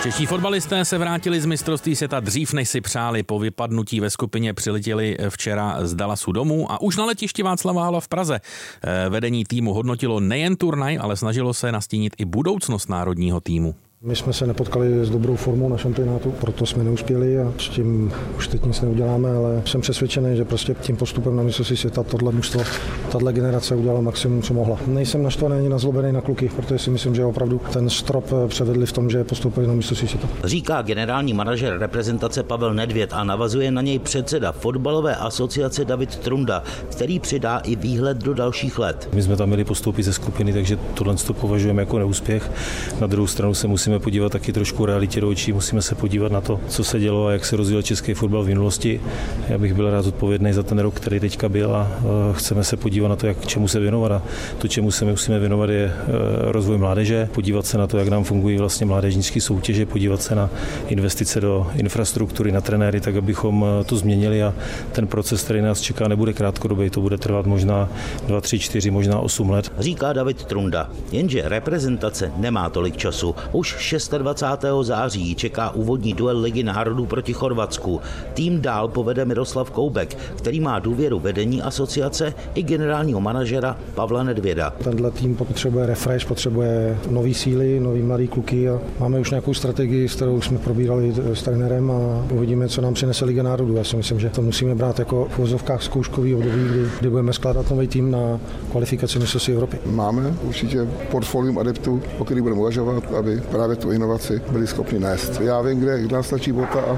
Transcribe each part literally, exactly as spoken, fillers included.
Čeští fotbalisté se vrátili z mistrovství světa dřív, než si přáli. Po vypadnutí ve skupině přiletěli včera z Dallasu domů a už na letišti Václava Havla v Praze vedení týmu hodnotilo nejen turnaj, ale snažilo se nastínit i budoucnost národního týmu. My jsme se nepotkali s dobrou formou na šampionátu, proto jsme neuspěli a s tím už teď nic neuděláme, ale jsem přesvědčený, že prostě tím postupem na mistrovství světa tohle mužstvo, tahle generace udělala maximum, co mohla. Nejsem naštvaný ani nazlobený na kluky, protože si myslím, že opravdu ten strop předvedli v tom, že postoupili na mistrovství světa. Říká generální manažer reprezentace Pavel Nedvěd a navazuje na něj předseda fotbalové asociace David Trunda, který přidá i výhled do dalších let. My jsme tam měli postoupit ze skupiny, takže tohle to považujeme jako neúspěch. Na druhou stranu se musíme podívat taky trošku realitě do očí, musíme se podívat na to, co se dělo a jak se rozvíjel český fotbal v minulosti. Já bych byl rád odpovědný za ten rok, který teďka byl a chceme se podívat na to, jak čemu se věnovat. A to, čemu se musíme věnovat, je rozvoj mládeže, podívat se na to, jak nám fungují vlastně mládežnické soutěže, podívat se na investice do infrastruktury, na trenéry, tak abychom to změnili a ten proces, který nás čeká, nebude krátkodobý, to bude trvat možná dva, tři, čtyři, možná osm let. Říká David Trunda, jenže reprezentace nemá tolik času. Už dvacátého šestého září čeká úvodní duel Ligy národů proti Chorvatsku. Tým dál povede Miroslav Koubek, který má důvěru vedení asociace i generálního manažera Pavla Nedvěda. Tenhle tým potřebuje refresh, potřebuje nový síly, nový mladý kluky a máme už nějakou strategii, s kterou jsme probírali s trenérem a uvidíme, co nám přinese Liga národů. Já si myslím, že to musíme brát jako v uvozovkách zkouškový období, kdy, kdy budeme skládat nový tým na kvalifikaci mistrovství Evropy. Máme určitě portfolium adeptů, o který budeme uvažovat, aby právě tu inovaci byli schopni nést. Já vím, kde nás stačí bota a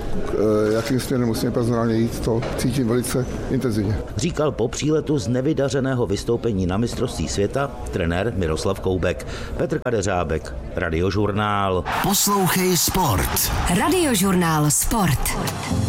jakým směrem musíme personálně jít, to cítím velice intenzivně. Říkal po příletu z nevydařeného vystoupení na mistrovství světa trenér Miroslav Koubek. Petr Kadeřábek, Radiožurnál. Poslouchej sport. Radiožurnál Sport.